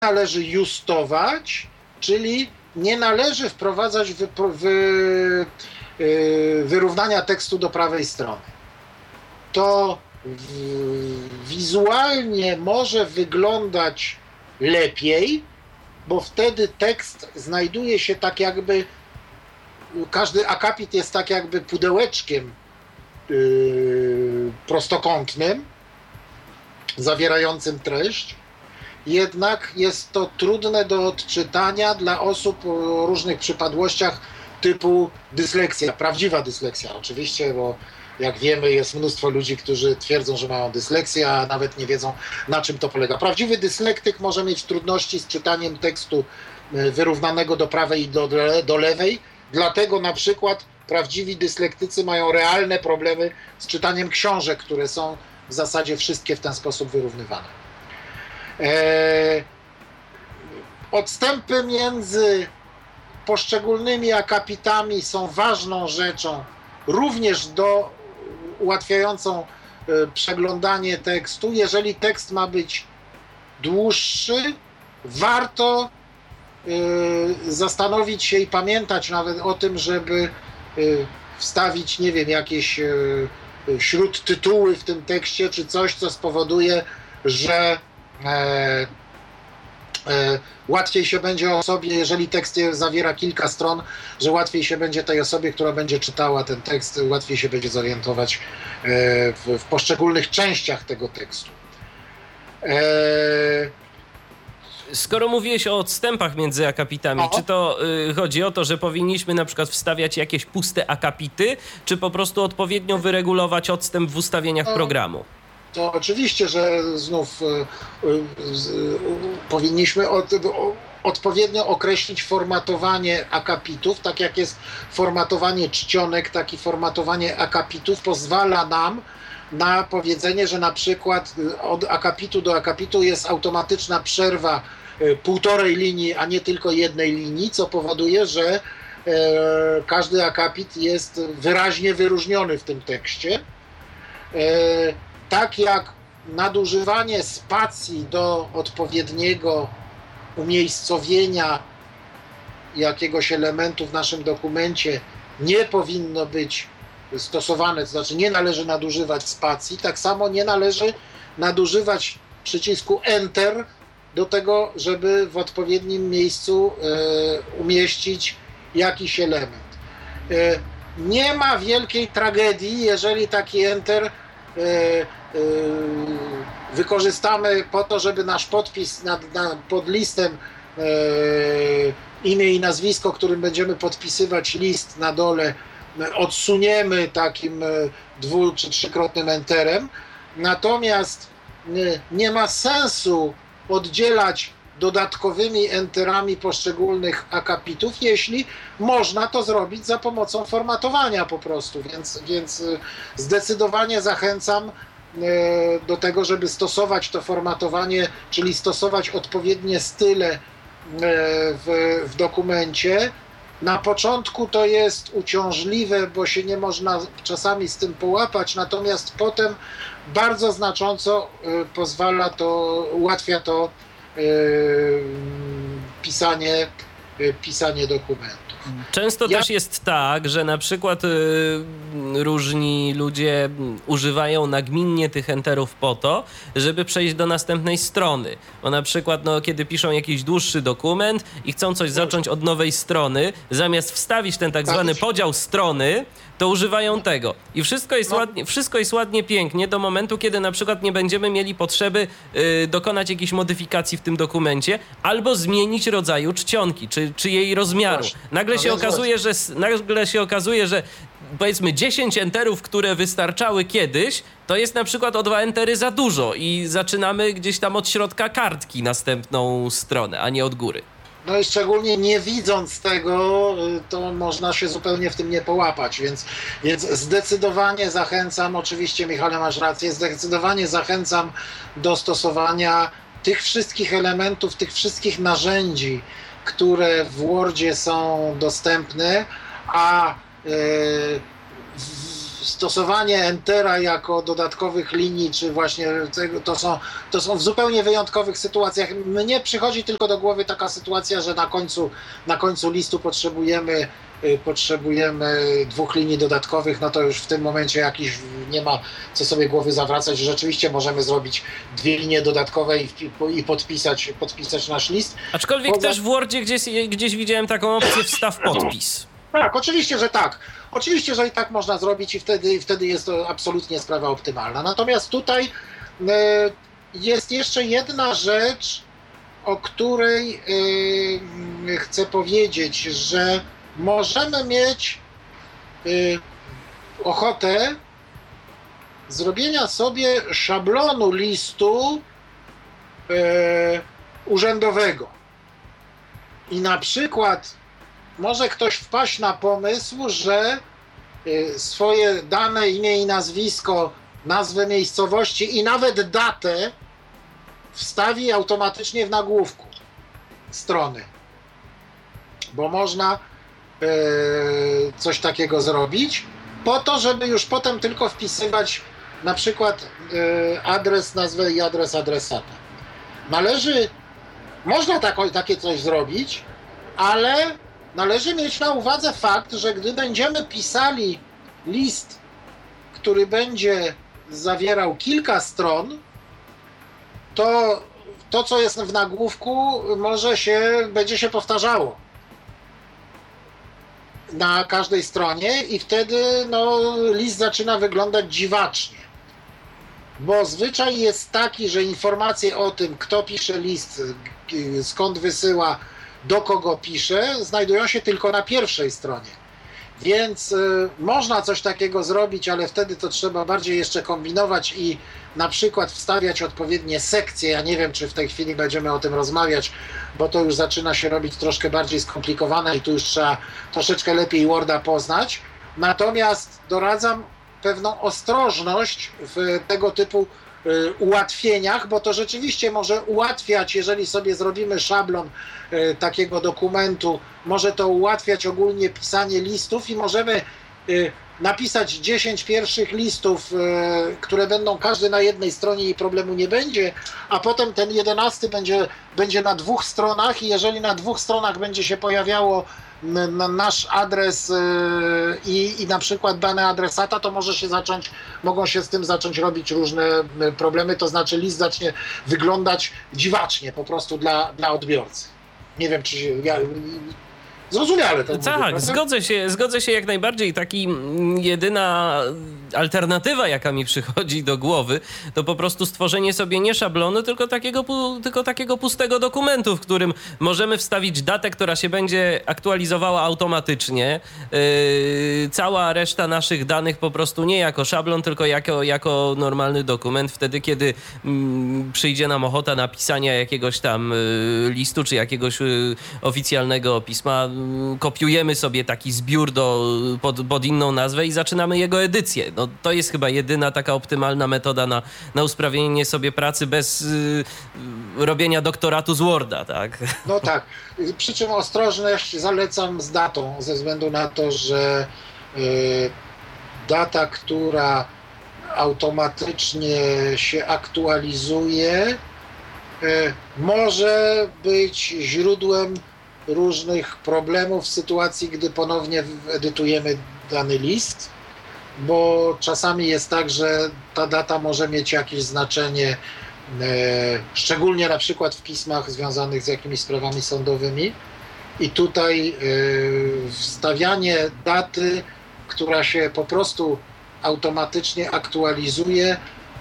należy justować, czyli nie należy wprowadzać wyrównania tekstu do prawej strony. To wizualnie może wyglądać lepiej, bo wtedy tekst znajduje się tak jakby, każdy akapit jest tak jakby pudełeczkiem prostokątnym, zawierającym treść. Jednak jest to trudne do odczytania dla osób o różnych przypadłościach typu dysleksja, prawdziwa dysleksja oczywiście, bo jak wiemy jest mnóstwo ludzi, którzy twierdzą, że mają dysleksję, a nawet nie wiedzą, na czym to polega. Prawdziwy dyslektyk może mieć trudności z czytaniem tekstu wyrównanego do prawej i do lewej, dlatego na przykład prawdziwi dyslektycy mają realne problemy z czytaniem książek, które są w zasadzie wszystkie w ten sposób wyrównywane. Odstępy między poszczególnymi akapitami są ważną rzeczą, również ułatwiającą przeglądanie tekstu. Jeżeli tekst ma być dłuższy, warto zastanowić się i pamiętać nawet o tym, żeby wstawić, nie wiem, jakieś śródtytuły w tym tekście, czy coś, co spowoduje, że łatwiej się będzie osobie, jeżeli tekst zawiera kilka stron, że łatwiej się będzie tej osobie, która będzie czytała ten tekst, łatwiej się będzie zorientować w poszczególnych częściach tego tekstu. Skoro mówiłeś o odstępach między akapitami, czy to chodzi o to, że powinniśmy na przykład wstawiać jakieś puste akapity, czy po prostu odpowiednio wyregulować odstęp w ustawieniach programu? To oczywiście, że znów powinniśmy odpowiednio określić formatowanie akapitów, tak jak jest formatowanie czcionek, tak i formatowanie akapitów pozwala nam na powiedzenie, że na przykład od akapitu do akapitu jest automatyczna przerwa półtorej linii, a nie tylko jednej linii, co powoduje, że każdy akapit jest wyraźnie wyróżniony w tym tekście. Tak jak nadużywanie spacji do odpowiedniego umiejscowienia jakiegoś elementu w naszym dokumencie nie powinno być stosowane, to znaczy nie należy nadużywać spacji, tak samo nie należy nadużywać przycisku Enter do tego, żeby w odpowiednim miejscu umieścić jakiś element. Nie ma wielkiej tragedii, jeżeli taki Enter wykorzystamy po to, żeby nasz podpis pod listem, imię i nazwisko, którym będziemy podpisywać list na dole, odsuniemy takim dwu- czy trzykrotnym enterem. Natomiast nie ma sensu oddzielać dodatkowymi enterami poszczególnych akapitów, jeśli można to zrobić za pomocą formatowania po prostu. Więc zdecydowanie zachęcam do tego, żeby stosować to formatowanie, czyli stosować odpowiednie style w dokumencie. Na początku to jest uciążliwe, bo się nie można czasami z tym połapać, natomiast potem bardzo znacząco ułatwia to pisanie dokumentów. Często też jest tak, że na przykład różni ludzie używają nagminnie tych enterów po to, żeby przejść do następnej strony. Bo na przykład kiedy piszą jakiś dłuższy dokument i chcą coś zacząć od nowej strony, zamiast wstawić ten tak zwany podział strony, to używają tego. I wszystko jest ładnie, pięknie do momentu, kiedy na przykład nie będziemy mieli potrzeby dokonać jakiejś modyfikacji w tym dokumencie albo zmienić rodzaju czcionki, czy jej rozmiaru. Nagle się okazuje, że powiedzmy 10 enterów, które wystarczały kiedyś, to jest na przykład o 2 entery za dużo i zaczynamy gdzieś tam od środka kartki następną stronę, a nie od góry. No i szczególnie nie widząc tego, to można się zupełnie w tym nie połapać, więc zdecydowanie zachęcam, oczywiście Michale masz rację, zdecydowanie zachęcam do stosowania tych wszystkich elementów, tych wszystkich narzędzi, które w Wordzie są dostępne, a stosowanie Entera jako dodatkowych linii, czy właśnie tego, to są w zupełnie wyjątkowych sytuacjach. Mnie przychodzi tylko do głowy taka sytuacja, że na końcu listu potrzebujemy 2 linii dodatkowych, no to już w tym momencie jakiś nie ma co sobie głowy zawracać, że rzeczywiście możemy zrobić 2 linie dodatkowe i podpisać nasz list. Aczkolwiek też w Wordzie gdzieś widziałem taką opcję wstaw podpis. Tak, oczywiście, że tak. Oczywiście, że i tak można zrobić i wtedy jest to absolutnie sprawa optymalna. Natomiast tutaj jest jeszcze jedna rzecz, o której chcę powiedzieć, że możemy mieć ochotę zrobienia sobie szablonu listu urzędowego. I na przykład może ktoś wpaść na pomysł, że swoje dane, imię i nazwisko, nazwę miejscowości i nawet datę wstawi automatycznie w nagłówku strony. Bo można coś takiego zrobić, po to, żeby już potem tylko wpisywać na przykład adres, nazwę i adres adresata. Można takie coś zrobić, ale należy mieć na uwadze fakt, że gdy będziemy pisali list, który będzie zawierał kilka stron, to co jest w nagłówku, będzie się powtarzało na każdej stronie i wtedy list zaczyna wyglądać dziwacznie. Bo zwyczaj jest taki, że informacje o tym, kto pisze list, skąd wysyła, do kogo pisze, znajdują się tylko na pierwszej stronie. Więc można coś takiego zrobić, ale wtedy to trzeba bardziej jeszcze kombinować i na przykład wstawiać odpowiednie sekcje. Ja nie wiem, czy w tej chwili będziemy o tym rozmawiać, bo to już zaczyna się robić troszkę bardziej skomplikowane i tu już trzeba troszeczkę lepiej Worda poznać. Natomiast doradzam pewną ostrożność w tego typu ułatwieniach, bo to rzeczywiście może ułatwiać, jeżeli sobie zrobimy szablon takiego dokumentu, może to ułatwiać ogólnie pisanie listów i możemy napisać 10 pierwszych listów, które będą każdy na jednej stronie i problemu nie będzie, a potem ten 11 będzie na 2 stronach i jeżeli na 2 stronach będzie się pojawiało nasz adres i na przykład dane adresata, to mogą się z tym zacząć robić różne problemy, to znaczy list zacznie wyglądać dziwacznie po prostu dla odbiorcy. Nie wiem, czy zrozumiale to tak, mówię, zgodzę się jak najbardziej. Jedyna alternatywa, jaka mi przychodzi do głowy, to po prostu stworzenie sobie nie szablonu, tylko takiego pustego dokumentu, w którym możemy wstawić datę, która się będzie aktualizowała automatycznie. Cała reszta naszych danych po prostu nie jako szablon, tylko jako normalny dokument. Wtedy, kiedy przyjdzie nam ochota napisania jakiegoś tam listu, czy jakiegoś oficjalnego pisma, kopiujemy sobie taki zbiór pod inną nazwę i zaczynamy jego edycję. No, to jest chyba jedyna taka optymalna metoda na usprawnienie sobie pracy bez robienia doktoratu z Worda, tak? No tak. Przy czym ostrożność zalecam z datą, ze względu na to, że data, która automatycznie się aktualizuje, może być źródłem różnych problemów w sytuacji, gdy ponownie edytujemy dany list, bo czasami jest tak, że ta data może mieć jakieś znaczenie, szczególnie na przykład w pismach związanych z jakimiś sprawami sądowymi i tutaj wstawianie daty, która się po prostu automatycznie aktualizuje,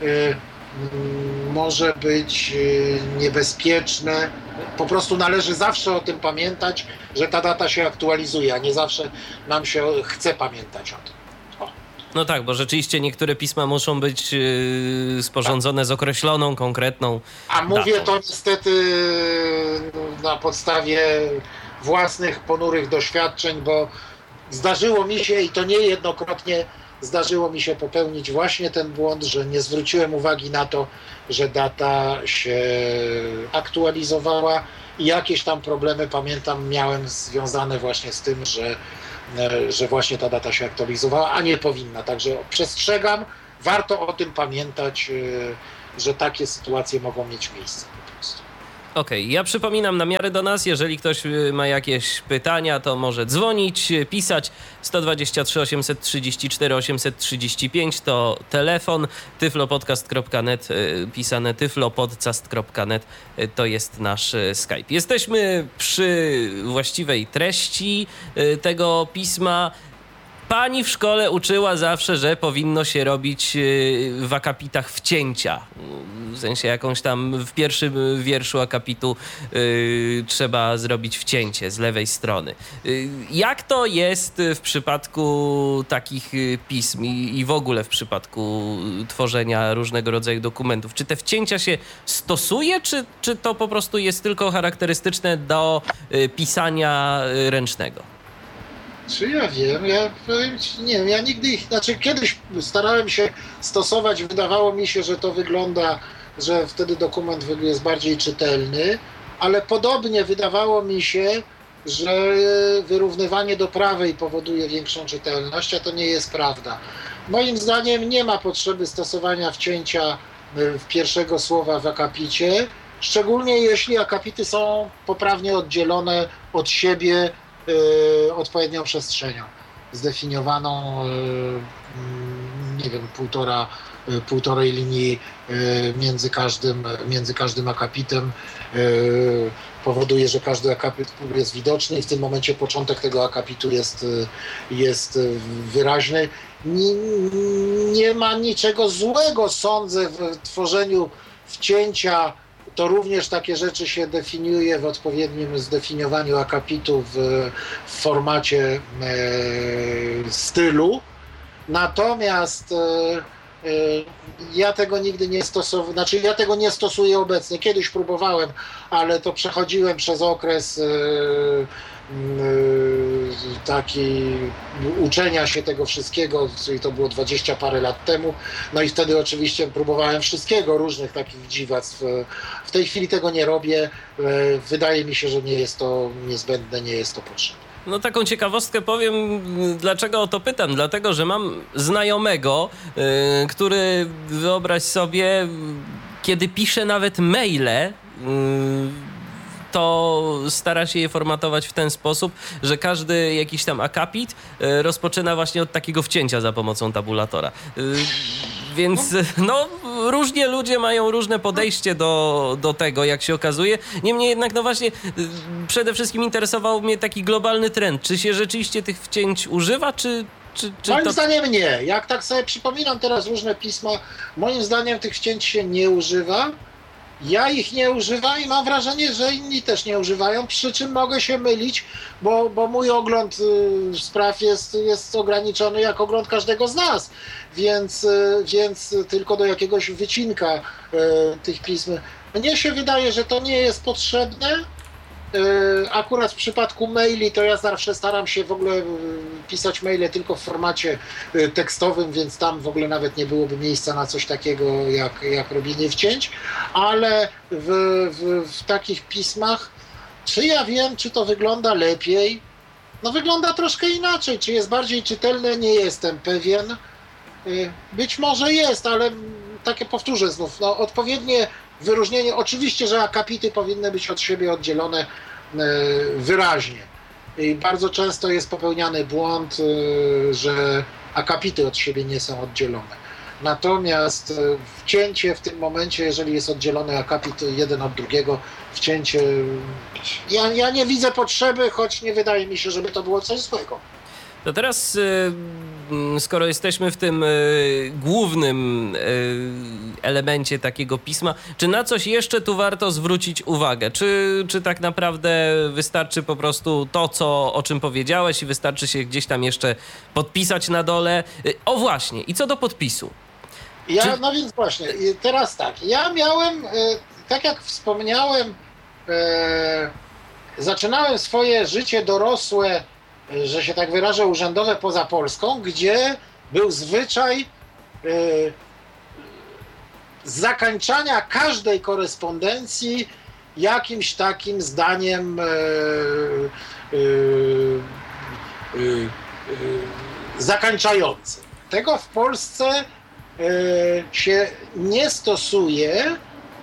może być niebezpieczne. Po prostu należy zawsze o tym pamiętać, że ta data się aktualizuje, a nie zawsze nam się chce pamiętać o tym. No tak, bo rzeczywiście niektóre pisma muszą być sporządzone z określoną, konkretną A mówię datą. to niestety na podstawie własnych ponurych doświadczeń, bo zdarzyło mi się i to niejednokrotnie zdarzyło mi się popełnić właśnie ten błąd, że nie zwróciłem uwagi na to, że data się aktualizowała i jakieś tam problemy, pamiętam, miałem związane właśnie z tym, że że właśnie ta data się aktualizowała, a nie powinna. Także przestrzegam, warto o tym pamiętać, że takie sytuacje mogą mieć miejsce po prostu. Okej, ja przypominam namiary do nas, jeżeli ktoś ma jakieś pytania, to może dzwonić, pisać 123 834 835 to telefon, tyflopodcast.net, pisane tyflopodcast.net to jest nasz Skype. Jesteśmy przy właściwej treści tego pisma. Pani w szkole uczyła zawsze, że powinno się robić w akapitach wcięcia. W sensie jakąś tam w pierwszym wierszu akapitu trzeba zrobić wcięcie z lewej strony. Jak to jest w przypadku takich pism i w ogóle w przypadku tworzenia różnego rodzaju dokumentów? Czy te wcięcia się stosuje, czy to po prostu jest tylko charakterystyczne do pisania ręcznego? Czy ja wiem, nie wiem, ja nigdy ich, znaczy kiedyś starałem się stosować, wydawało mi się, że to wygląda, że wtedy dokument jest bardziej czytelny, ale podobnie wydawało mi się, że wyrównywanie do prawej powoduje większą czytelność, a to nie jest prawda. Moim zdaniem nie ma potrzeby stosowania wcięcia pierwszego słowa w akapicie, szczególnie jeśli akapity są poprawnie oddzielone od siebie odpowiednią przestrzenią, zdefiniowaną, nie wiem, półtorej linii między każdym akapitem, powoduje, że każdy akapit jest widoczny i w tym momencie początek tego akapitu jest wyraźny. Nie ma niczego złego, sądzę, w tworzeniu wcięcia. To również takie rzeczy się definiuje w odpowiednim zdefiniowaniu akapitu w formacie stylu. Natomiast ja tego nigdy nie stosowałem, znaczy ja tego nie stosuję obecnie. Kiedyś próbowałem, ale to przechodziłem przez okres taki uczenia się tego wszystkiego, czyli to było 20 parę lat temu, no i wtedy oczywiście próbowałem wszystkiego, różnych takich dziwactw. W tej chwili tego nie robię, wydaje mi się, że nie jest to niezbędne, nie jest to potrzebne. No taką ciekawostkę powiem, dlaczego o to pytam. Dlatego, że mam znajomego, który, wyobraź sobie, kiedy pisze nawet maile, to stara się je formatować w ten sposób, że każdy jakiś tam akapit rozpoczyna właśnie od takiego wcięcia za pomocą tabulatora. Więc no, różnie ludzie mają różne podejście do tego, jak się okazuje. Niemniej jednak, no właśnie, przede wszystkim interesował mnie taki globalny trend. Czy się rzeczywiście tych wcięć używa, czy moim zdaniem nie. Jak tak sobie przypominam teraz różne pisma, moim zdaniem tych wcięć się nie używa. Ja ich nie używam i mam wrażenie, że inni też nie używają, przy czym mogę się mylić, bo mój ogląd spraw jest ograniczony jak ogląd każdego z nas, więc tylko do jakiegoś wycinka tych pism. Mnie się wydaje, że to nie jest potrzebne. Akurat w przypadku maili to ja zawsze staram się w ogóle pisać maile tylko w formacie tekstowym, więc tam w ogóle nawet nie byłoby miejsca na coś takiego jak robienie wcięć, ale w takich pismach, czy ja wiem, czy to wygląda lepiej? No wygląda troszkę inaczej. Czy jest bardziej czytelne? Nie jestem pewien. Być może jest, ale takie powtórzę znów, no, odpowiednie wyróżnienie, oczywiście, że akapity powinny być od siebie oddzielone wyraźnie. I bardzo często jest popełniany błąd, że akapity od siebie nie są oddzielone. Natomiast wcięcie w tym momencie, jeżeli jest oddzielony akapit jeden od drugiego, wcięcie, ja nie widzę potrzeby, choć nie wydaje mi się, żeby to było coś złego. To teraz, skoro jesteśmy w tym głównym elemencie takiego pisma, czy na coś jeszcze tu warto zwrócić uwagę? Czy tak naprawdę wystarczy po prostu to, o czym powiedziałeś i wystarczy się gdzieś tam jeszcze podpisać na dole? O właśnie, i co do podpisu? No więc właśnie, teraz tak, ja miałem, tak jak wspomniałem, zaczynałem swoje życie dorosłe, że się tak wyrażę, urzędowe poza Polską, gdzie był zwyczaj zakończania każdej korespondencji jakimś takim zdaniem zakańczające. Tego w Polsce się nie stosuje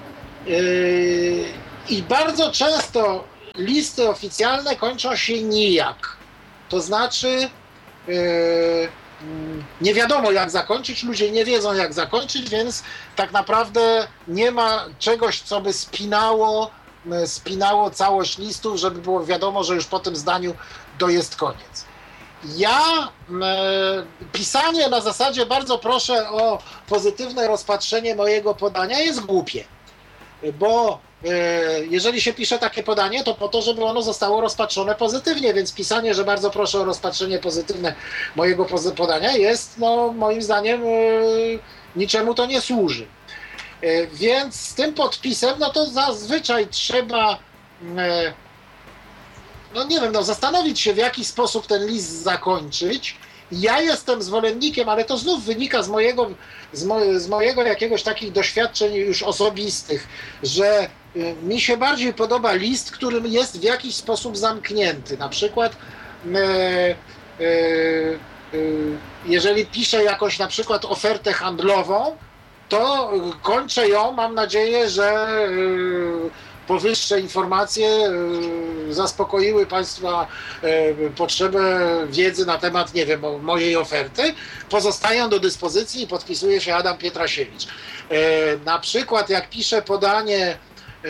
i bardzo często listy oficjalne kończą się nijak. To znaczy nie wiadomo jak zakończyć, ludzie nie wiedzą jak zakończyć, więc tak naprawdę nie ma czegoś, co by spinało całość listu, żeby było wiadomo, że już po tym zdaniu to jest koniec. Pisanie na zasadzie bardzo proszę o pozytywne rozpatrzenie mojego podania jest głupie, bo jeżeli się pisze takie podanie, to po to, żeby ono zostało rozpatrzone pozytywnie, więc pisanie, że bardzo proszę o rozpatrzenie pozytywne mojego podania jest, no moim zdaniem niczemu to nie służy. Więc z tym podpisem, no to zazwyczaj trzeba zastanowić się, w jaki sposób ten list zakończyć. Ja jestem zwolennikiem, ale to znów wynika z mojego jakiegoś takich doświadczeń już osobistych, że mi się bardziej podoba list, który jest w jakiś sposób zamknięty. Na przykład jeżeli piszę jakąś na przykład ofertę handlową, to kończę ją, mam nadzieję, że powyższe informacje zaspokoiły Państwa potrzebę wiedzy na temat, nie wiem, mojej oferty. Pozostają do dyspozycji i podpisuje się Adam Pietrasiewicz. Na przykład jak piszę podanie,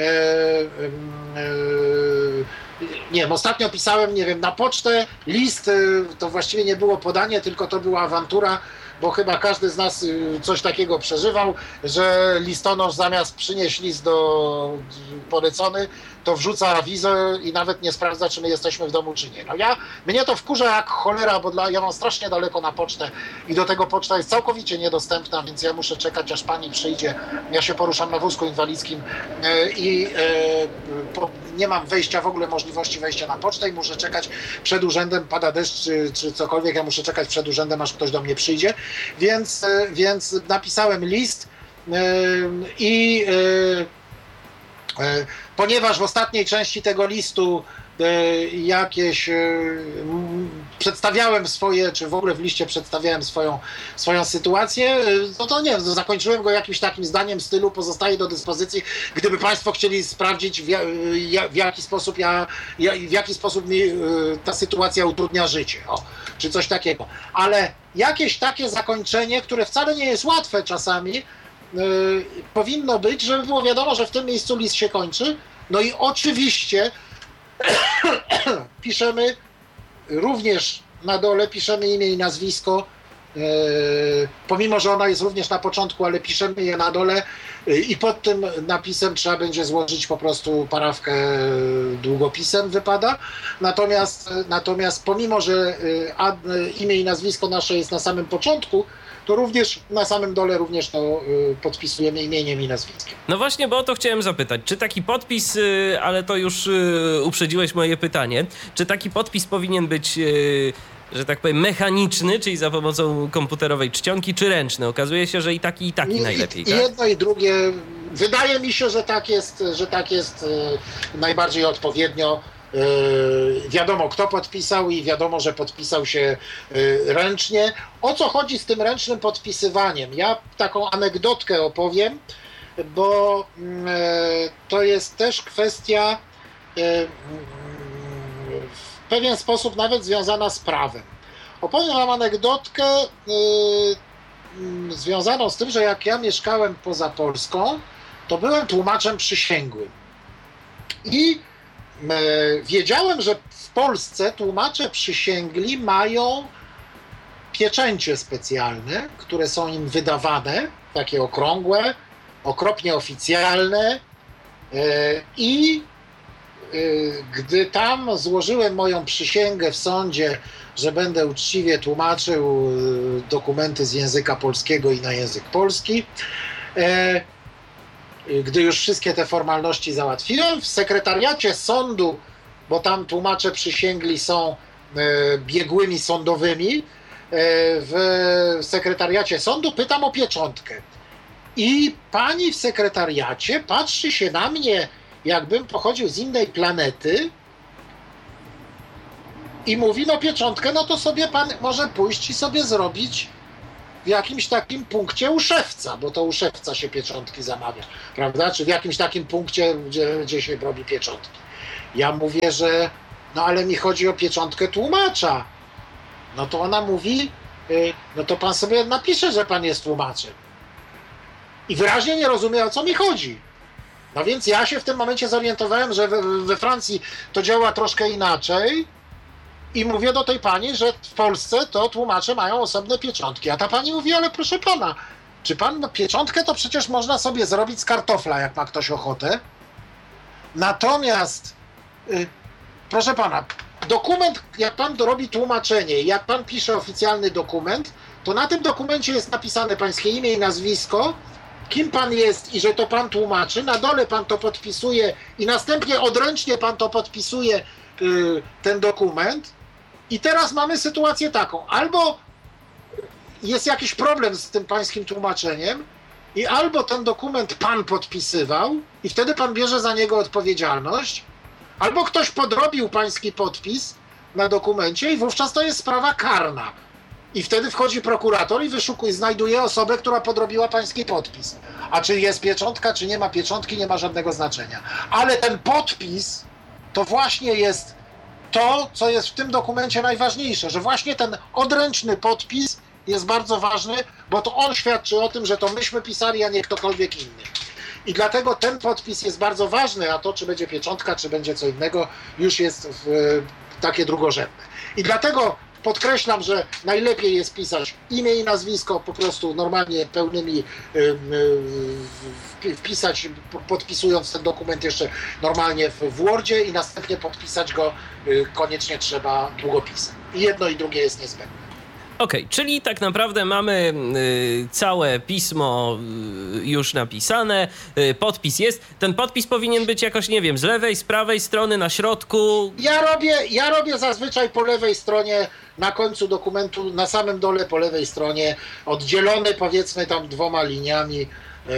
nie wiem, ostatnio pisałem, nie wiem, na pocztę list, to właściwie nie było podanie, tylko to była awantura, bo chyba każdy z nas coś takiego przeżywał, że listonosz zamiast przynieść list polecony, to wrzuca awizę i nawet nie sprawdza, czy my jesteśmy w domu, czy nie. No mnie to wkurza jak cholera, bo ja mam strasznie daleko na pocztę i do tego poczta jest całkowicie niedostępna, więc ja muszę czekać, aż pani przyjdzie. Ja się poruszam na wózku inwalidzkim i nie mam wejścia, w ogóle możliwości wejścia na pocztę i muszę czekać przed urzędem, pada deszcz czy cokolwiek, ja muszę czekać przed urzędem, aż ktoś do mnie przyjdzie. Więc napisałem list i ponieważ w ostatniej części tego listu jakieś przedstawiałem swoje, czy w ogóle w liście przedstawiałem swoją sytuację, no to nie wiem, zakończyłem go jakimś takim zdaniem w stylu pozostaje do dyspozycji, gdyby Państwo chcieli sprawdzić w jaki sposób mi ta sytuacja utrudnia życie, czy coś takiego. Ale jakieś takie zakończenie, które wcale nie jest łatwe czasami, powinno być, żeby było wiadomo, że w tym miejscu list się kończy. No i oczywiście piszemy również na dole, piszemy imię i nazwisko, pomimo, że ona jest również na początku, ale piszemy je na dole i pod tym napisem trzeba będzie złożyć po prostu parafkę długopisem, wypada. Natomiast pomimo, że imię i nazwisko nasze jest na samym początku, to również na samym dole również to podpisujemy imieniem i nazwiskiem. No właśnie, bo o to chciałem zapytać. Czy taki podpis, ale to już uprzedziłeś moje pytanie, czy taki podpis powinien być, że tak powiem, mechaniczny, czyli za pomocą komputerowej czcionki, czy ręczny? Okazuje się, że i taki najlepiej, tak? I jedno i drugie. Wydaje mi się, że tak jest najbardziej odpowiednio. Wiadomo, kto podpisał i wiadomo, że podpisał się ręcznie. O co chodzi z tym ręcznym podpisywaniem? Ja taką anegdotkę opowiem, bo to jest też kwestia w pewien sposób nawet związana z prawem. Opowiem wam anegdotkę związaną z tym, że jak ja mieszkałem poza Polską, to byłem tłumaczem przysięgłym. I wiedziałem, że w Polsce tłumacze przysięgli mają pieczęcie specjalne, które są im wydawane, takie okrągłe, okropnie oficjalne i gdy tam złożyłem moją przysięgę w sądzie, że będę uczciwie tłumaczył dokumenty z języka polskiego i na język polski, gdy już wszystkie te formalności załatwiłem, w sekretariacie sądu, bo tam tłumacze przysięgli są biegłymi sądowymi, w sekretariacie sądu pytam o pieczątkę. I pani w sekretariacie patrzy się na mnie, jakbym pochodził z innej planety i mówi, no pieczątkę, no to sobie pan może pójść i sobie zrobić w jakimś takim punkcie u szewca, bo to u szewca się pieczątki zamawia, prawda? Czy w jakimś takim punkcie, gdzie się robi pieczątki. Ja mówię, że no ale mi chodzi o pieczątkę tłumacza. No to ona mówi, no to pan sobie napisze, że pan jest tłumaczem. I wyraźnie nie rozumie, o co mi chodzi. No więc ja się w tym momencie zorientowałem, że we Francji to działa troszkę inaczej i mówię do tej pani, że w Polsce to tłumacze mają osobne pieczątki. A ta pani mówi, ale proszę pana, czy pan pieczątkę to przecież można sobie zrobić z kartofla, jak ma ktoś ochotę. Natomiast, proszę pana, dokument, jak pan robi tłumaczenie, jak pan pisze oficjalny dokument, to na tym dokumencie jest napisane pańskie imię i nazwisko, kim pan jest i że to pan tłumaczy, na dole pan to podpisuje i następnie odręcznie pan to podpisuje, ten dokument. I teraz mamy sytuację taką, albo jest jakiś problem z tym pańskim tłumaczeniem i albo ten dokument pan podpisywał i wtedy pan bierze za niego odpowiedzialność, albo ktoś podrobił pański podpis na dokumencie i wówczas to jest sprawa karna. I wtedy wchodzi prokurator i znajduje osobę, która podrobiła pański podpis. A czy jest pieczątka, czy nie ma pieczątki, nie ma żadnego znaczenia. Ale ten podpis to właśnie jest to, co jest w tym dokumencie najważniejsze, że właśnie ten odręczny podpis jest bardzo ważny, bo to on świadczy o tym, że to myśmy pisali, a nie ktokolwiek inny. I dlatego ten podpis jest bardzo ważny, a to, czy będzie pieczątka, czy będzie co innego, już jest takie drugorzędne. I dlatego podkreślam, że najlepiej jest pisać imię i nazwisko, po prostu normalnie pełnymi wpisać, podpisując ten dokument jeszcze normalnie w Wordzie i następnie podpisać go koniecznie trzeba długopisem. I jedno i drugie jest niezbędne. Okej, czyli tak naprawdę mamy całe pismo już napisane, podpis jest. Ten podpis powinien być jakoś, nie wiem, z lewej, z prawej strony, na środku. Ja robię zazwyczaj po lewej stronie, na końcu dokumentu, na samym dole po lewej stronie, oddzielony powiedzmy tam 2 liniami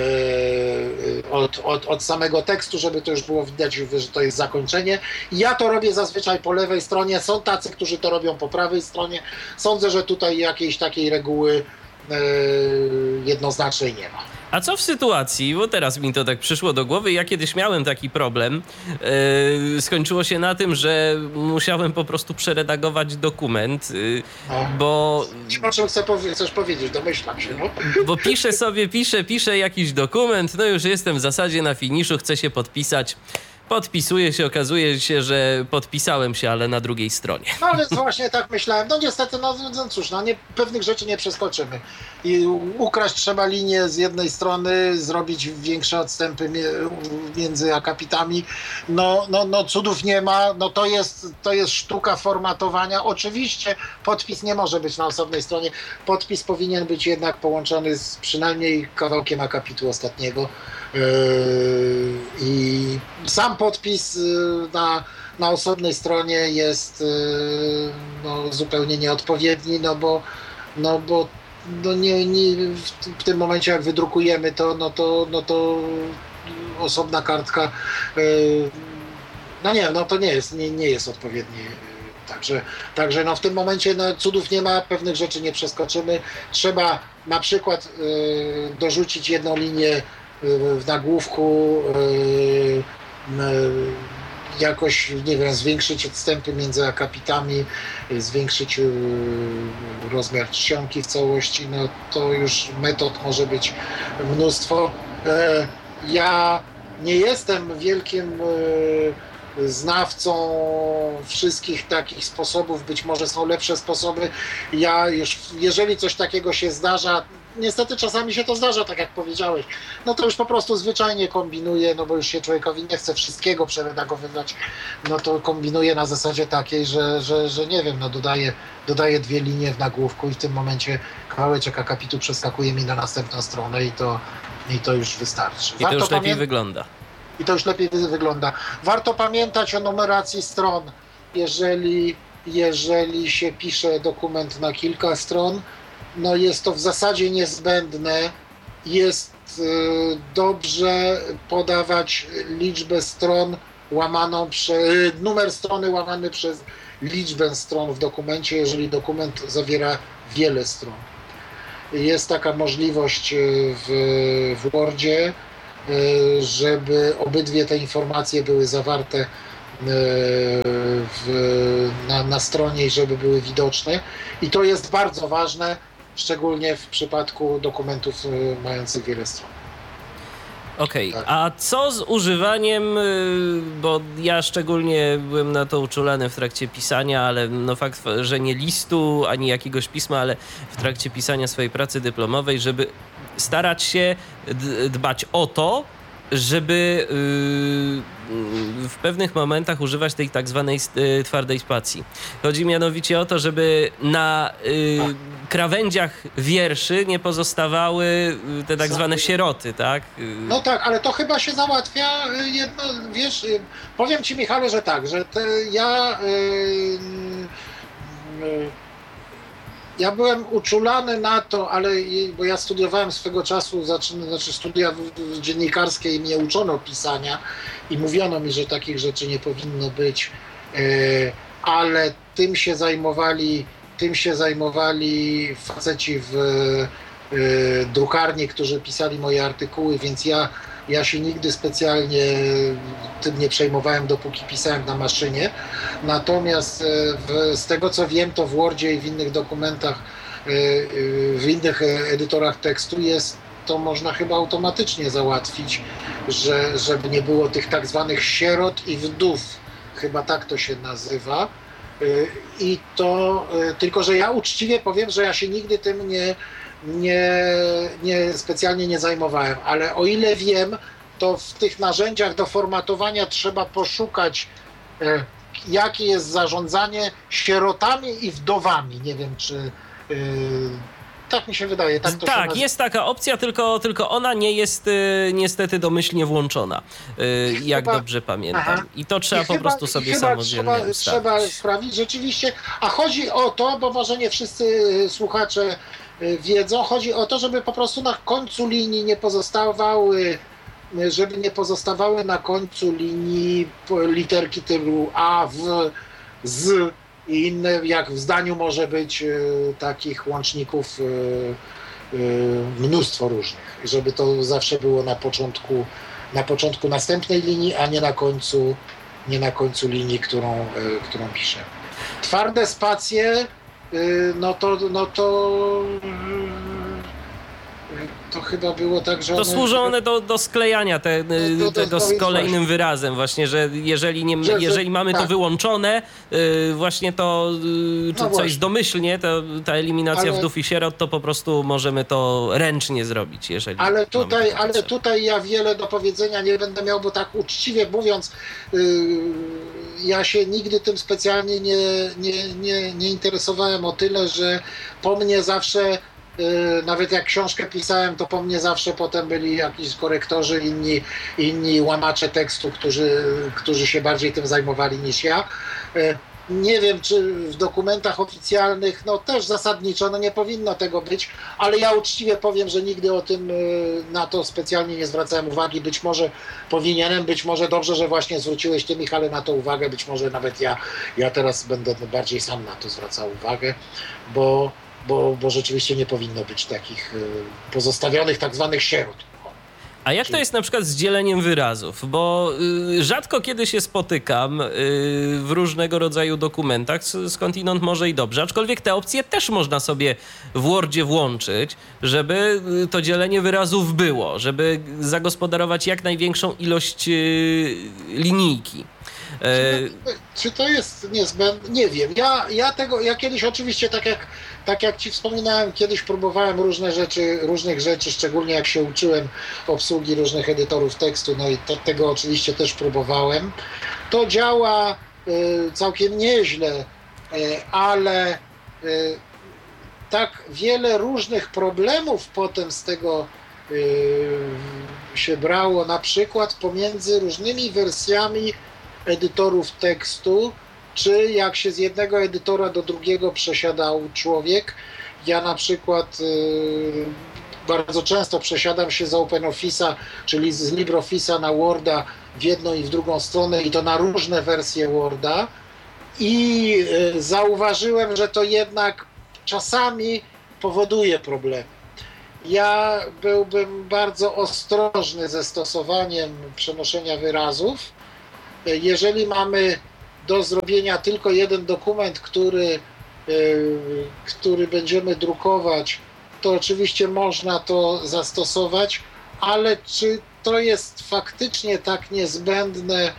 od samego tekstu, żeby to już było widać, że to jest zakończenie. Ja to robię zazwyczaj po lewej stronie, są tacy, którzy to robią po prawej stronie. Sądzę, że tutaj jakiejś takiej reguły jednoznacznej nie ma. A co w sytuacji, bo teraz mi to tak przyszło do głowy, ja kiedyś miałem taki problem, skończyło się na tym, że musiałem po prostu przeredagować dokument, bo... Nie o czym chcesz powiedzieć, domyślam się, no. Bo piszę jakiś dokument, no już jestem w zasadzie na finiszu, chcę się podpisać. Podpisuję się, okazuje się, że podpisałem się, ale na drugiej stronie. No więc właśnie tak myślałem. No niestety, no cóż, pewnych rzeczy nie przeskoczymy. I ukraść trzeba linię z jednej strony, zrobić większe odstępy między akapitami. No cudów nie ma. No to jest sztuka formatowania. Oczywiście podpis nie może być na osobnej stronie. Podpis powinien być jednak połączony z przynajmniej kawałkiem akapitu ostatniego. I sam podpis na osobnej stronie jest zupełnie nieodpowiedni, bo w tym momencie jak wydrukujemy to, to osobna kartka, to nie jest odpowiedni. Także w tym momencie cudów nie ma, pewnych rzeczy nie przeskoczymy. Trzeba na przykład dorzucić jedną linię w nagłówku, jakoś, nie wiem, zwiększyć odstępy między akapitami, zwiększyć rozmiar czcionki w całości, no to już metod może być mnóstwo. Ja nie jestem wielkim znawcą wszystkich takich sposobów, być może są lepsze sposoby. Jeżeli coś takiego się zdarza, niestety czasami się to zdarza, tak jak powiedziałeś, no to już po prostu zwyczajnie kombinuję, no bo już się człowiekowi nie chce wszystkiego przeredagowywać, no to kombinuję na zasadzie takiej, że nie wiem, no dodaję 2 linie w nagłówku i w tym momencie kawałeczek akapitu przeskakuje mi na następną stronę i to już wystarczy. I to już lepiej wygląda. I to już lepiej wygląda. Warto pamiętać o numeracji stron, jeżeli się pisze dokument na kilka stron, no jest to w zasadzie niezbędne. Jest dobrze podawać liczbę stron łamaną numer strony łamany przez liczbę stron w dokumencie, jeżeli dokument zawiera wiele stron. Jest taka możliwość w Wordzie, żeby obydwie te informacje były zawarte na stronie i żeby były widoczne. I to jest bardzo ważne, szczególnie w przypadku dokumentów mających wiele stron. Okej, a co z używaniem, bo ja szczególnie byłem na to uczulony w trakcie pisania, ale no fakt, że nie listu, ani jakiegoś pisma, ale w trakcie pisania swojej pracy dyplomowej, żeby starać się dbać o to, żeby w pewnych momentach używać tej tak zwanej twardej spacji. Chodzi mianowicie o to, żeby na krawędziach wierszy nie pozostawały te tak zwane sieroty, tak? No tak, ale to chyba się załatwia jedno, wiesz, powiem ci, Michale, że tak, że ja byłem uczulany na to, bo ja studiowałem swego czasu, studia dziennikarskie i mnie uczono pisania i mówiono mi, że takich rzeczy nie powinno być, ale tym się zajmowali faceci w drukarni, którzy pisali moje artykuły, więc ja się nigdy specjalnie tym nie przejmowałem, dopóki pisałem na maszynie. Natomiast z tego co wiem, to w Wordzie i w innych dokumentach, w innych edytorach tekstu to można chyba automatycznie załatwić, żeby nie było tych tak zwanych sierot i wdów. Chyba tak to się nazywa. I to, tylko że ja uczciwie powiem, że ja się nigdy tym nie specjalnie nie zajmowałem, ale o ile wiem, to w tych narzędziach do formatowania trzeba poszukać, jakie jest zarządzanie sierotami i wdowami. Nie wiem, czy tak mi się wydaje. Tak, jest taka opcja, tylko ona nie jest niestety domyślnie włączona, jak dobrze pamiętam. Aha. I to trzeba po prostu sobie samodzielnie ustawić. Trzeba sprawić rzeczywiście, a chodzi o to, bo może nie wszyscy słuchacze wiedzą, chodzi o to, żeby po prostu na końcu linii nie pozostawały na końcu linii literki typu A, W, Z i inne, jak w zdaniu może być takich łączników mnóstwo różnych, żeby to zawsze było na początku następnej linii, a nie na końcu linii, którą piszę. Twarde spacje, to chyba było tak, że to służą one do sklejania tego z kolejnym wyrazem właśnie, że jeżeli mamy to wyłączone, właśnie to czy coś domyślnie, to ta eliminacja wdów i sierot, to po prostu możemy to ręcznie zrobić, jeżeli ale tutaj ja wiele do powiedzenia nie będę miał, bo tak uczciwie mówiąc, ja się nigdy tym specjalnie nie interesowałem o tyle, że po mnie zawsze, nawet jak książkę pisałem, to po mnie zawsze potem byli jakiś korektorzy, inni łamacze tekstu, którzy się bardziej tym zajmowali niż ja. Nie wiem, czy w dokumentach oficjalnych, też zasadniczo, nie powinno tego być, ale ja uczciwie powiem, że nigdy na to specjalnie nie zwracałem uwagi. Być może powinienem, być może dobrze, że właśnie zwróciłeś ty, Michale, na to uwagę, być może nawet ja teraz będę bardziej sam na to zwracał uwagę, bo rzeczywiście nie powinno być takich pozostawionych tak zwanych sierot. A jak to jest na przykład z dzieleniem wyrazów? Bo rzadko kiedy się spotykam w różnego rodzaju dokumentach, skądinąd może i dobrze, aczkolwiek te opcje też można sobie w Wordzie włączyć, żeby to dzielenie wyrazów było, żeby zagospodarować jak największą ilość linijki. Czy to jest niezbędne? Nie wiem. Ja kiedyś oczywiście, tak jak ci wspominałem, kiedyś próbowałem różnych rzeczy, szczególnie jak się uczyłem obsługi różnych edytorów tekstu, i tego oczywiście też próbowałem. To działa całkiem nieźle, ale tak wiele różnych problemów potem z tego się brało, na przykład pomiędzy różnymi wersjami edytorów tekstu, czy jak się z jednego edytora do drugiego przesiadał człowiek. Ja na przykład bardzo często przesiadam się z OpenOffice'a, czyli z LibreOffice'a na Worda w jedną i w drugą stronę i to na różne wersje Worda i zauważyłem, że to jednak czasami powoduje problemy. Ja byłbym bardzo ostrożny ze stosowaniem przenoszenia wyrazów. Jeżeli mamy do zrobienia tylko jeden dokument, który będziemy drukować, to oczywiście można to zastosować, ale czy to jest faktycznie tak niezbędne?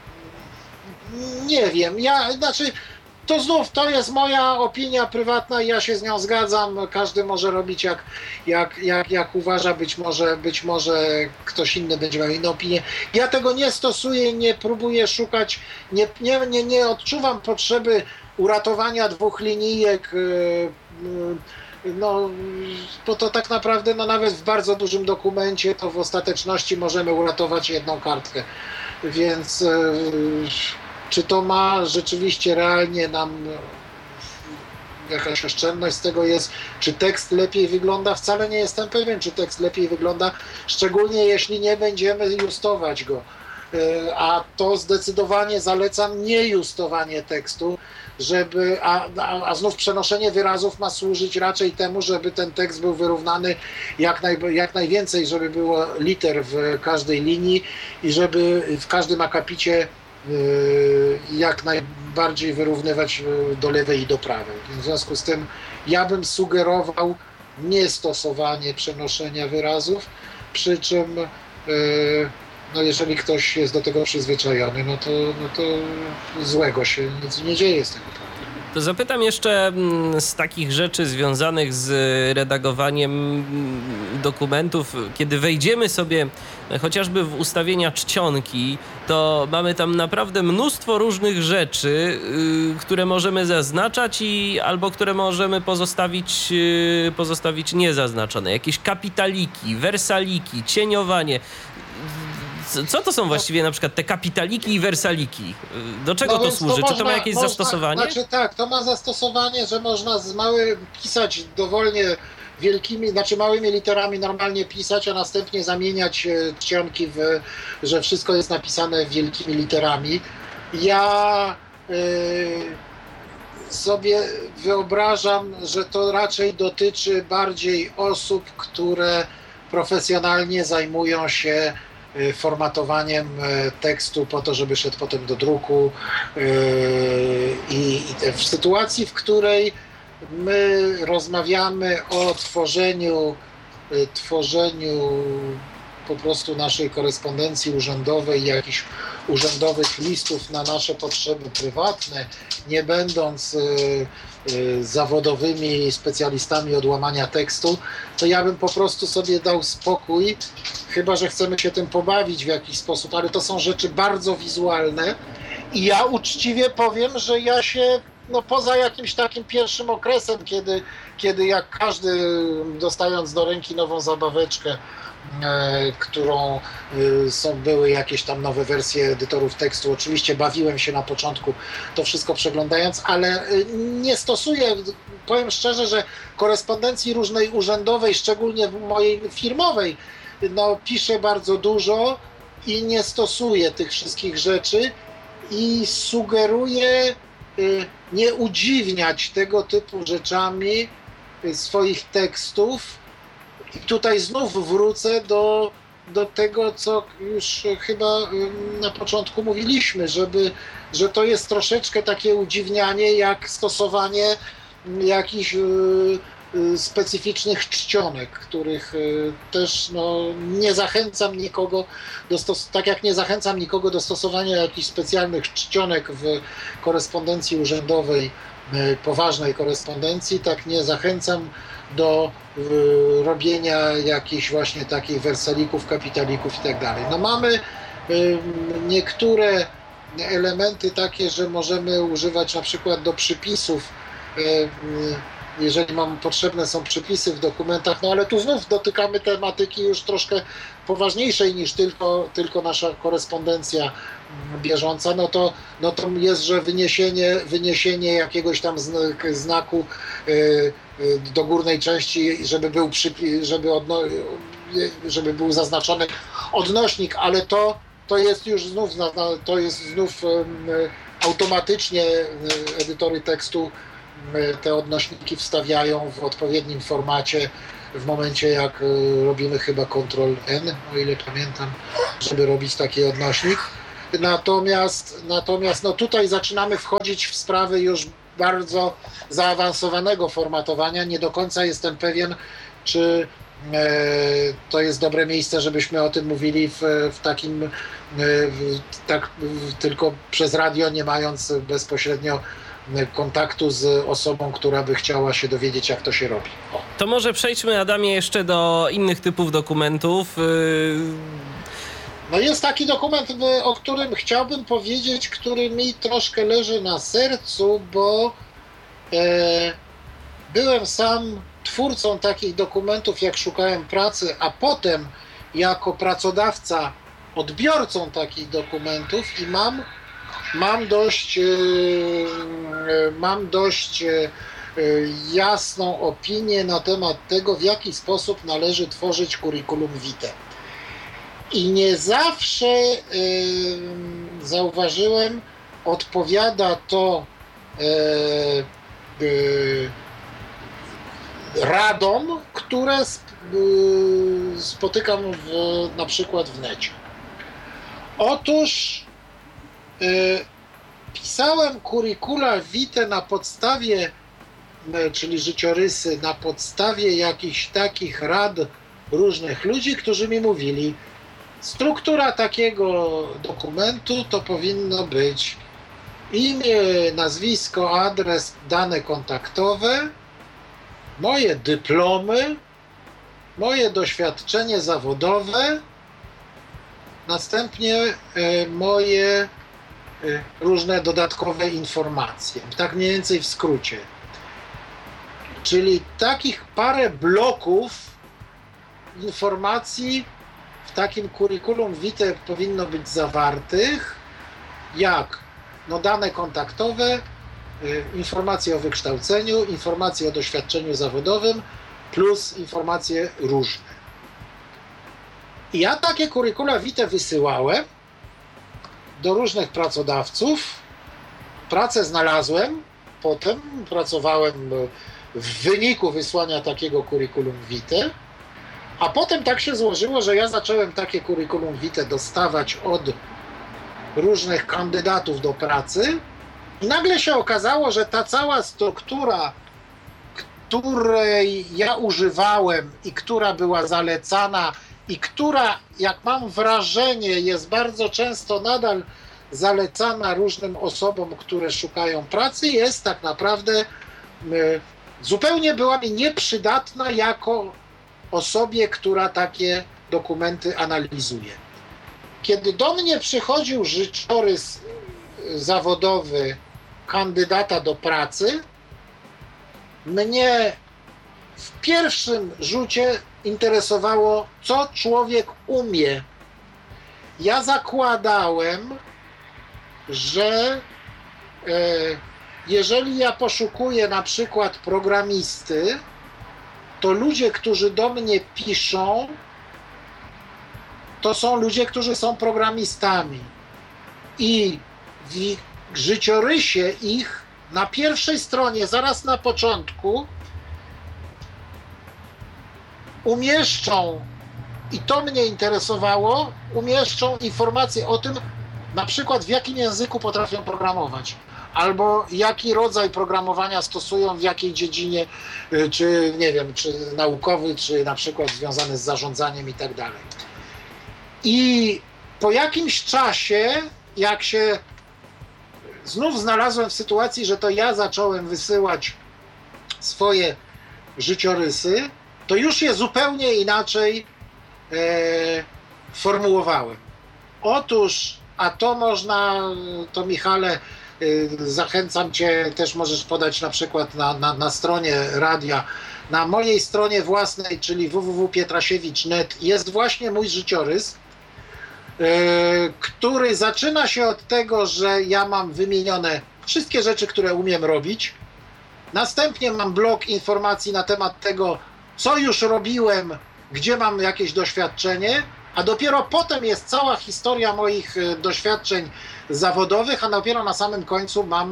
Nie wiem. To znów to jest moja opinia prywatna i ja się z nią zgadzam. Każdy może robić jak uważa, być może ktoś inny będzie miał inną opinię. Ja tego nie stosuję, nie próbuję szukać, nie odczuwam potrzeby uratowania dwóch linijek, no, bo to tak naprawdę nawet w bardzo dużym dokumencie to w ostateczności możemy uratować jedną kartkę. Więc czy to ma rzeczywiście realnie nam jakaś oszczędność z tego jest? Czy tekst lepiej wygląda? Wcale nie jestem pewien, czy tekst lepiej wygląda, szczególnie jeśli nie będziemy justować go. A to zdecydowanie zalecam nie justowanie tekstu, a znów przenoszenie wyrazów ma służyć raczej temu, żeby ten tekst był wyrównany jak najwięcej, żeby było liter w każdej linii i żeby w każdym akapicie jak najbardziej wyrównywać do lewej i do prawej. W związku z tym ja bym sugerował niestosowanie przenoszenia wyrazów, przy czym jeżeli ktoś jest do tego przyzwyczajony, no to złego się nic nie dzieje z tego powodu. To zapytam jeszcze z takich rzeczy związanych z redagowaniem dokumentów. Kiedy wejdziemy sobie chociażby w ustawienia czcionki, to mamy tam naprawdę mnóstwo różnych rzeczy, które możemy zaznaczać albo które możemy pozostawić niezaznaczone. Jakieś kapitaliki, wersaliki, cieniowanie. Co to są właściwie na przykład te kapitaliki i wersaliki? Do czego to służy? Czy to ma jakieś zastosowanie? Znaczy tak, to ma zastosowanie, że można pisać dowolnie małymi literami normalnie pisać, a następnie zamieniać czcionki że wszystko jest napisane wielkimi literami. Ja sobie wyobrażam, że to raczej dotyczy bardziej osób, które profesjonalnie zajmują się formatowaniem tekstu po to, żeby szedł potem do druku i w sytuacji, w której my rozmawiamy o tworzeniu po prostu naszej korespondencji urzędowej, jakichś urzędowych listów na nasze potrzeby prywatne, nie będąc zawodowymi specjalistami od łamania tekstu, to ja bym po prostu sobie dał spokój, chyba że chcemy się tym pobawić w jakiś sposób, ale to są rzeczy bardzo wizualne i ja uczciwie powiem, że ja się poza jakimś takim pierwszym okresem, kiedy jak każdy dostając do ręki nową zabaweczkę, którą były jakieś tam nowe wersje edytorów tekstu. Oczywiście bawiłem się na początku to wszystko przeglądając, ale nie stosuję, powiem szczerze, że korespondencji różnej urzędowej, szczególnie mojej firmowej, piszę bardzo dużo i nie stosuję tych wszystkich rzeczy i sugeruję nie udziwniać tego typu rzeczami swoich tekstów. I tutaj znów wrócę do tego, co już chyba na początku mówiliśmy, że to jest troszeczkę takie udziwnianie, jak stosowanie jakichś specyficznych czcionek, których też nie zachęcam nikogo tak jak nie zachęcam nikogo do stosowania jakichś specjalnych czcionek w korespondencji urzędowej, poważnej korespondencji, tak nie zachęcam do robienia jakichś właśnie takich wersalików, kapitalików i tak dalej. Mamy niektóre elementy takie, że możemy używać na przykład do przypisów, jeżeli potrzebne są przypisy w dokumentach, ale tu znów dotykamy tematyki już troszkę poważniejszej niż tylko nasza korespondencja bieżąca, to jest, że wyniesienie jakiegoś tam znaku do górnej części, żeby był zaznaczony odnośnik, ale to to jest już znów, automatycznie edytory tekstu te odnośniki wstawiają w odpowiednim formacie w momencie, jak robimy chyba Ctrl-N, o ile pamiętam, żeby robić taki odnośnik. Natomiast no tutaj zaczynamy wchodzić w sprawy już bardzo zaawansowanego formatowania. Nie do końca jestem pewien, czy to jest dobre miejsce, żebyśmy o tym mówili w takim, tylko przez radio, nie mając bezpośrednio kontaktu z osobą, która by chciała się dowiedzieć, jak to się robi. O. To może przejdźmy, Adamie, jeszcze do innych typów dokumentów. No jest taki dokument, o którym chciałbym powiedzieć, który mi troszkę leży na sercu, bo byłem sam twórcą takich dokumentów, jak szukałem pracy, a potem jako pracodawca odbiorcą takich dokumentów i mam dość jasną opinię na temat tego, w jaki sposób należy tworzyć curriculum vitae. I nie zawsze, zauważyłem, odpowiada to radom, które spotykam na przykład w necie. Otóż pisałem curricula vitae na podstawie, czyli życiorysy, na podstawie jakichś takich rad różnych ludzi, którzy mi mówili, struktura takiego dokumentu to powinno być imię, nazwisko, adres, dane kontaktowe, moje dyplomy, moje doświadczenie zawodowe, następnie moje różne dodatkowe informacje. Tak mniej więcej w skrócie. Czyli takich parę bloków informacji w takim curriculum vitae powinno być zawartych, jak dane kontaktowe, informacje o wykształceniu, informacje o doświadczeniu zawodowym plus informacje różne. I ja takie curricula vitae wysyłałem do różnych pracodawców. Pracę znalazłem, potem pracowałem w wyniku wysłania takiego curriculum vitae, a potem tak się złożyło, że ja zacząłem takie curriculum vitae dostawać od różnych kandydatów do pracy i nagle się okazało, że ta cała struktura, której ja używałem i która była zalecana i która, jak mam wrażenie, jest bardzo często nadal zalecana różnym osobom, które szukają pracy, jest tak naprawdę zupełnie była mi nieprzydatna jako osobie, która takie dokumenty analizuje. Kiedy do mnie przychodził życiorys zawodowy kandydata do pracy, mnie w pierwszym rzucie interesowało, co człowiek umie. Ja zakładałem, że jeżeli ja poszukuję na przykład programisty, to ludzie, którzy do mnie piszą, to są ludzie, którzy są programistami. I w życiorysie ich na pierwszej stronie, zaraz na początku, umieszczą, i to mnie interesowało, umieszczą informacje o tym, na przykład w jakim języku potrafią programować, albo jaki rodzaj programowania stosują, w jakiej dziedzinie, czy nie wiem, czy naukowy, czy na przykład związany z zarządzaniem i tak dalej. I po jakimś czasie, jak się znów znalazłem w sytuacji, że to ja zacząłem wysyłać swoje życiorysy, to już je zupełnie inaczej formułowałem. Otóż, a to można, to Michale, zachęcam Cię, też możesz podać na przykład na stronie radia, na mojej stronie własnej, czyli www.pietrasiewicz.net jest właśnie mój życiorys, który zaczyna się od tego, że ja mam wymienione wszystkie rzeczy, które umiem robić. Następnie mam blok informacji na temat tego, co już robiłem, gdzie mam jakieś doświadczenie, a dopiero potem jest cała historia moich doświadczeń zawodowych, a dopiero na samym końcu mam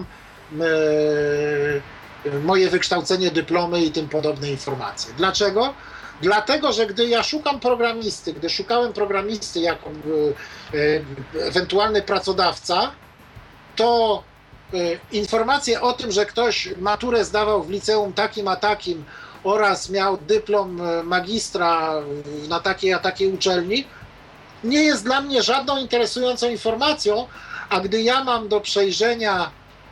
moje wykształcenie, dyplomy i tym podobne informacje. Dlaczego? Dlatego, że gdy ja szukałem programisty jako ewentualny pracodawca, to informacje o tym, że ktoś maturę zdawał w liceum takim a takim oraz miał dyplom magistra na takiej a takiej uczelni, nie jest dla mnie żadną interesującą informacją, a gdy ja mam do przejrzenia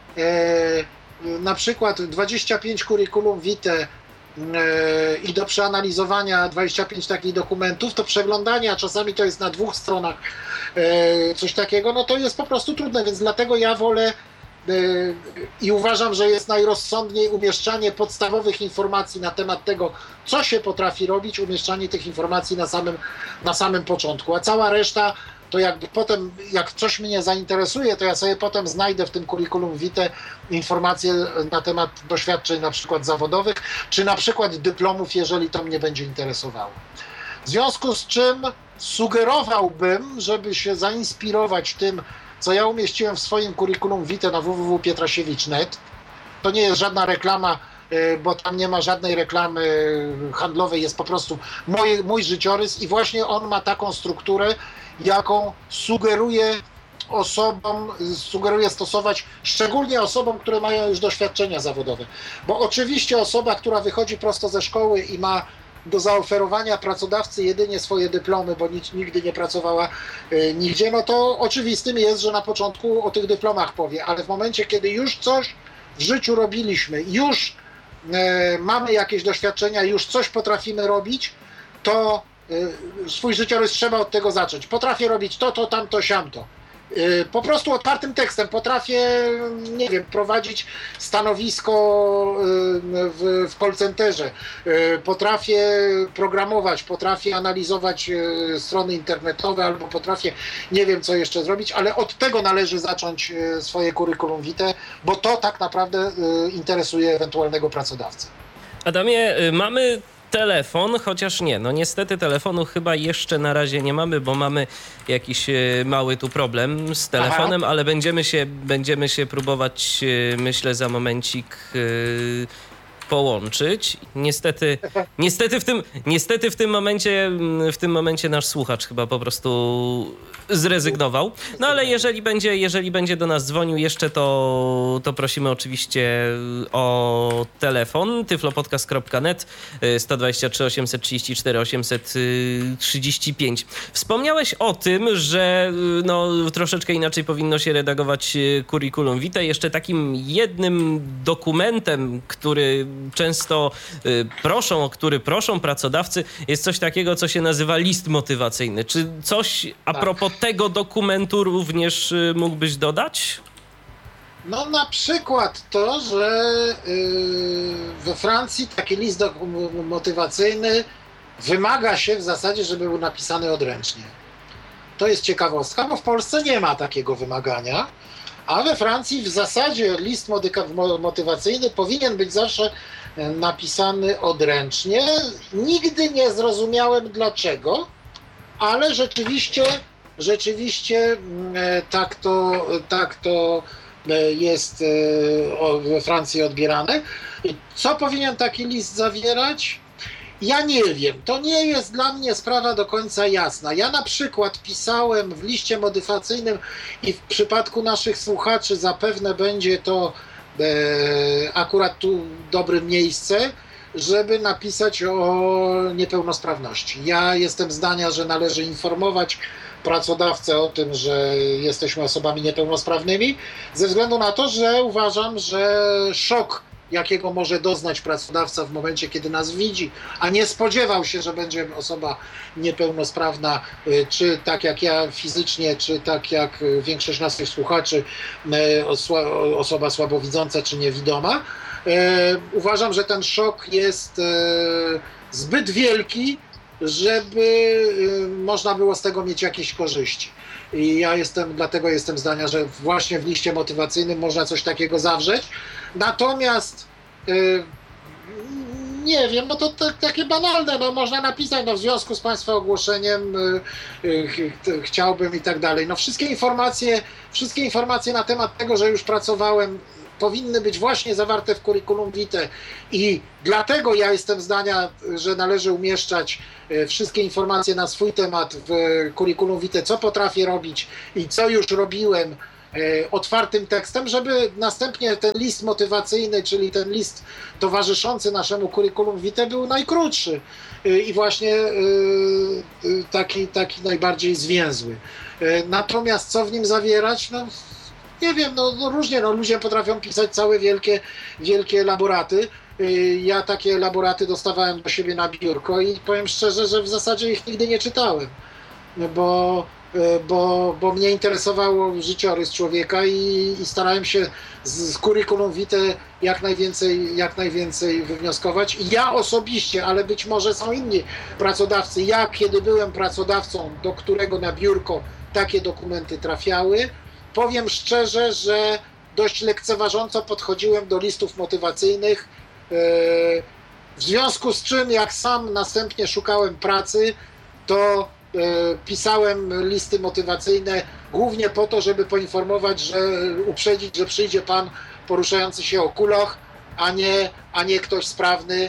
na przykład 25 curriculum vitae i do przeanalizowania 25 takich dokumentów, to przeglądanie, a czasami to jest na 2 stronach coś takiego, no to jest po prostu trudne, więc dlatego ja wolę i uważam, że jest najrozsądniej umieszczanie podstawowych informacji na temat tego, co się potrafi robić, umieszczanie tych informacji na samym początku, a cała reszta to jakby potem, jak coś mnie zainteresuje, to ja sobie potem znajdę w tym curriculum vitae informacje na temat doświadczeń na przykład zawodowych, czy na przykład dyplomów, jeżeli to mnie będzie interesowało. W związku z czym sugerowałbym, żeby się zainspirować tym, co ja umieściłem w swoim curriculum vitae na www.pietrasiewicz.net. To nie jest żadna reklama, bo tam nie ma żadnej reklamy handlowej, jest po prostu mój życiorys i właśnie on ma taką strukturę, jaką sugeruję stosować, szczególnie osobom, które mają już doświadczenia zawodowe. Bo oczywiście osoba, która wychodzi prosto ze szkoły i ma do zaoferowania pracodawcy jedynie swoje dyplomy, bo nigdy nie pracowała nigdzie, no to oczywistym jest, że na początku o tych dyplomach powie, ale w momencie, kiedy już coś w życiu robiliśmy, już mamy jakieś doświadczenia, już coś potrafimy robić, to swój życiorys trzeba od tego zacząć. Potrafię robić to, tamto, siamto. Po prostu otwartym tekstem potrafię, nie wiem, prowadzić stanowisko w call centerze, potrafię programować, potrafię analizować strony internetowe albo potrafię, nie wiem co jeszcze zrobić, ale od tego należy zacząć swoje curriculum vitae, bo to tak naprawdę interesuje ewentualnego pracodawcę. Adamie, mamy telefon, chociaż nie, no niestety telefonu chyba jeszcze na razie nie mamy, bo mamy jakiś mały tu problem z telefonem, ale będziemy się próbować, myślę, za momencik połączyć. Niestety w tym momencie nasz słuchacz chyba po prostu zrezygnował. No ale jeżeli będzie do nas dzwonił jeszcze, to prosimy oczywiście o telefon tyflopodcast.net 123 834 835. Wspomniałeś o tym, że no, troszeczkę inaczej powinno się redagować curriculum vitae. Jeszcze takim jednym dokumentem, który często proszą pracodawcy, jest coś takiego, co się nazywa list motywacyjny. Czy coś a propos tego dokumentu również mógłbyś dodać? No na przykład to, że we Francji taki list motywacyjny wymaga się w zasadzie, żeby był napisany odręcznie. To jest ciekawostka, bo w Polsce nie ma takiego wymagania, a we Francji w zasadzie list motywacyjny powinien być zawsze napisany odręcznie. Nigdy nie zrozumiałem dlaczego, ale rzeczywiście tak to jest we Francji odbierane. Co powinien taki list zawierać? Ja nie wiem. To nie jest dla mnie sprawa do końca jasna. Ja na przykład pisałem w liście motywacyjnym i w przypadku naszych słuchaczy zapewne będzie to akurat tu dobre miejsce, żeby napisać o niepełnosprawności. Ja jestem zdania, że należy informować pracodawcę o tym, że jesteśmy osobami niepełnosprawnymi, ze względu na to, że uważam, że szok, jakiego może doznać pracodawca w momencie, kiedy nas widzi, a nie spodziewał się, że będzie osoba niepełnosprawna, czy tak jak ja fizycznie, czy tak jak większość naszych słuchaczy, osoba słabowidząca, czy niewidoma. Uważam, że ten szok jest zbyt wielki, żeby można było z tego mieć jakieś korzyści. I dlatego jestem zdania, że właśnie w liście motywacyjnym można coś takiego zawrzeć. Natomiast Nie wiem, bo to takie banalne, no można napisać, no w związku z Państwa ogłoszeniem chciałbym i tak dalej. No wszystkie informacje na temat tego, że już pracowałem, powinny być właśnie zawarte w curriculum vitae i dlatego ja jestem zdania, że należy umieszczać wszystkie informacje na swój temat w curriculum vitae, co potrafię robić i co już robiłem, otwartym tekstem, żeby następnie ten list motywacyjny, czyli ten list towarzyszący naszemu curriculum vitae był najkrótszy i właśnie taki najbardziej zwięzły. Natomiast co w nim zawierać? No, nie wiem, no różnie, no ludzie potrafią pisać całe wielkie elaboraty. Ja takie elaboraty dostawałem do siebie na biurko i powiem szczerze, że w zasadzie ich nigdy nie czytałem, bo mnie interesował życiorys człowieka i starałem się z curriculum vitae jak najwięcej wywnioskować. I ja osobiście, ale być może są inni pracodawcy, ja kiedy byłem pracodawcą, do którego na biurko takie dokumenty trafiały, powiem szczerze, że dość lekceważąco podchodziłem do listów motywacyjnych, w związku z czym jak sam następnie szukałem pracy, to pisałem listy motywacyjne głównie po to, żeby poinformować, uprzedzić, że przyjdzie pan poruszający się o kulach, a nie ktoś sprawny,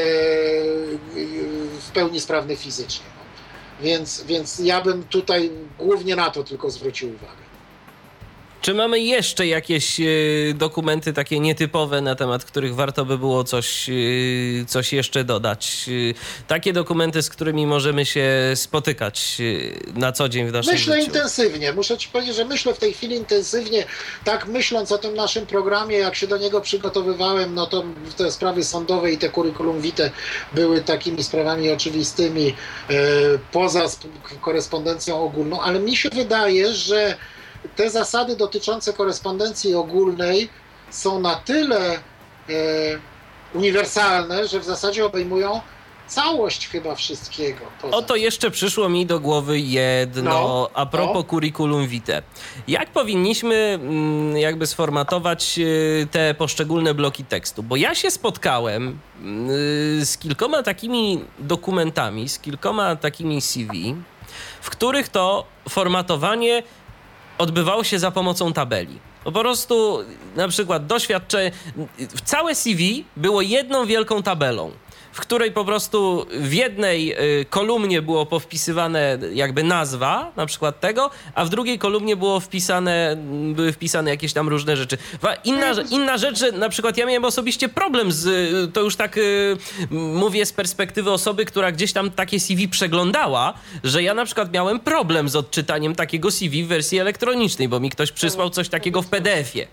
w pełni sprawny fizycznie. Więc ja bym tutaj głównie na to tylko zwrócił uwagę. Czy mamy jeszcze jakieś dokumenty takie nietypowe, na temat których warto by było coś jeszcze dodać? Takie dokumenty, z którymi możemy się spotykać na co dzień w naszym życiu. Myślę intensywnie. Muszę ci powiedzieć, że myślę w tej chwili intensywnie. Tak myśląc o tym naszym programie, jak się do niego przygotowywałem, no to te sprawy sądowe i te curriculum vitae były takimi sprawami oczywistymi poza korespondencją ogólną, ale mi się wydaje, że te zasady dotyczące korespondencji ogólnej są na tyle uniwersalne, że w zasadzie obejmują całość chyba wszystkiego. Oto jeszcze przyszło mi do głowy jedno, a propos curriculum vitae. Jak powinniśmy jakby sformatować te poszczególne bloki tekstu? Bo ja się spotkałem z kilkoma takimi dokumentami, z kilkoma takimi CV, w których to formatowanie odbywało się za pomocą tabeli. Po prostu na przykład całe CV było jedną wielką tabelą, w której po prostu w jednej kolumnie było powpisywane jakby nazwa na przykład tego, a w drugiej kolumnie były wpisane jakieś tam różne rzeczy. Inna rzecz, że na przykład ja miałem osobiście problem to już tak mówię z perspektywy osoby, która gdzieś tam takie CV przeglądała, że ja na przykład miałem problem z odczytaniem takiego CV w wersji elektronicznej, bo mi ktoś przysłał coś takiego w PDF-ie.